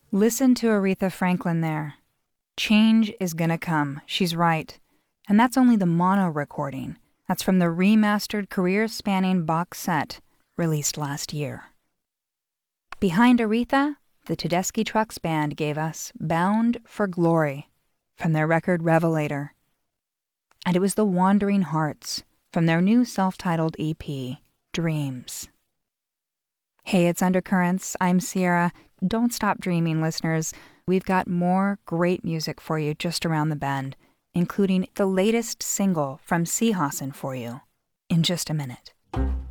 Listen to Aretha Franklin there. Change is gonna come, she's right. And that's only the mono recording. That's from the remastered career-spanning box set released last year. Behind Aretha, the Tedeschi Trucks Band gave us Bound for Glory from their record Revelator. And it was the Wandering Hearts from their new self-titled EP, Dreams. Hey, it's Undercurrents. I'm Sierra. Don't stop dreaming, listeners. We've got more great music for you just around the bend, including the latest single from Seehausen for you in just a minute.